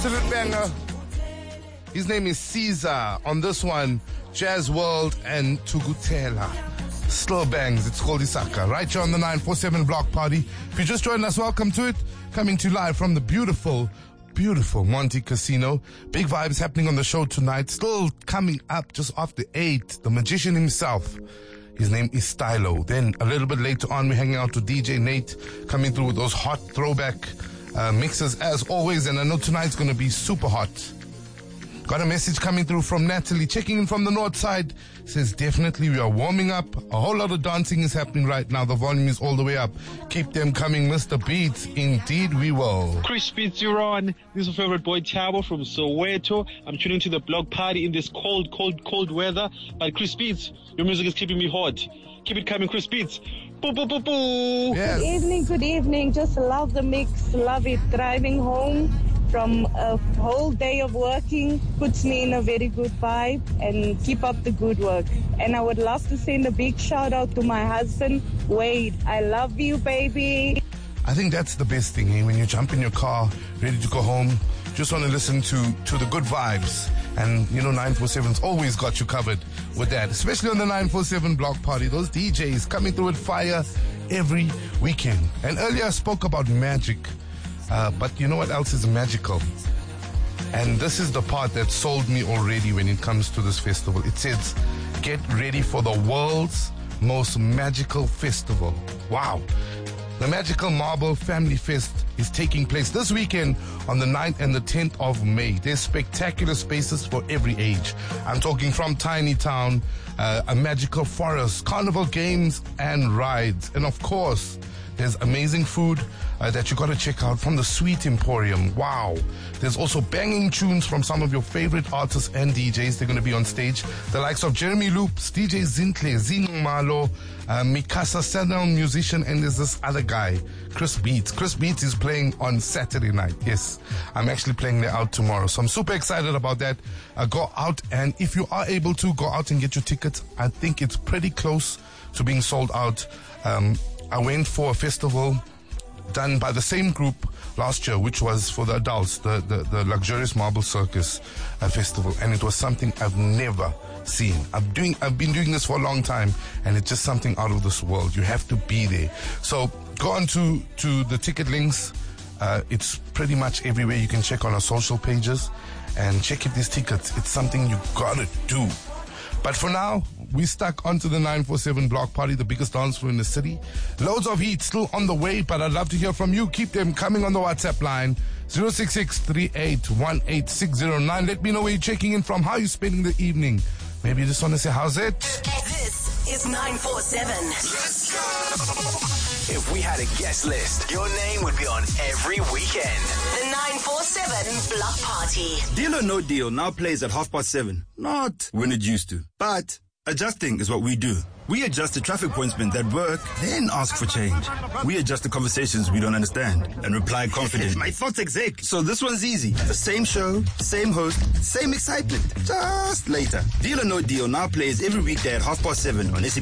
Absolute banger. His name is Caesar. On this one, Jazz World and Tugutela. Still bangs. It's called Isaka. Right here on the 947 Block Party. If you just joined us, welcome to it. Coming to you live from the beautiful Monte Casino. Big vibes happening on the show tonight. Still coming up just after 8. The magician himself. His name is Stylo. Then a little bit later on, we're hanging out with DJ Nate, coming through with those hot throwback mixes as always. And I know tonight's going to be super hot. Got a message coming through from Natalie, checking in from the north side. Says, definitely we are warming up. A whole lot of dancing is happening right now. The volume is all the way up. Keep them coming, Mr. Beats. Indeed we will. Chris Beats, you're on. This is your favorite boy, Chabo from Soweto. I'm tuning to the Block Party in this cold weather. But Chris Beats, your music is keeping me hot. Keep it coming, Chris Beats. Boo, boo, boo, boo. Yes. Good evening. Just love the mix. Love it. Driving home from a whole day of working puts me in a very good vibe, and keep up the good work. And I would love to send a big shout out to my husband, Wade. I love you, baby. I think that's the best thing, when you jump in your car, ready to go home, just want to listen to the good vibes. And, 947's always got you covered with that, especially on the 947 Block Party. Those DJs coming through with fire every weekend. And earlier I spoke about magic. But you know what else is magical? And this is the part that sold me already when it comes to this festival. It says, get ready for the world's most magical festival. Wow. The Magical Marble Family Fest is taking place this weekend on the 9th and the 10th of May. There's spectacular spaces for every age. I'm talking from Tiny Town, a magical forest, carnival games and rides. And of course, there's amazing food that you got to check out from the Sweet Emporium. Wow. There's also banging tunes from some of your favorite artists and DJs. They're going to be on stage. The likes of Jeremy Loops, DJ Zintle, Zing Malo, Mikasa Sound musician, and there's this other guy, Chris Beats. Chris Beats is playing on Saturday night. Yes, I'm actually playing there out tomorrow. So I'm super excited about that. Go out, and if you are able to, go out and get your tickets. I think it's pretty close to being sold out. I went for a festival done by the same group last year, which was for the adults, the Luxurious Marble Circus festival, and it was something I've never seen. I've been doing this for a long time, and it's just something out of this world. You have to be there. So go on to the ticket links. It's pretty much everywhere. You can check on our social pages and check if these tickets. It's something you gotta do. But for now, we stuck onto the 947 Block Party, the biggest dance floor in the city. Loads of heat still on the way, but I'd love to hear from you. Keep them coming on the WhatsApp line, 066-3818-609. Let me know where you're checking in from, how you're spending the evening. Maybe you just want to say, how's it? This is 947. Let's go! If we had a guest list, your name would be on every weekend. The 947 Block Party. Deal or No Deal now plays at 7:30. Not when it used to, but adjusting is what we do. We adjust the traffic pointsmen that work, then ask for change. We adjust the conversations we don't understand and reply confidently. My thoughts exec. So this one's easy. The same show, same host, same excitement. Just later. Deal or No Deal now plays every weekday at 7:30 on SABC.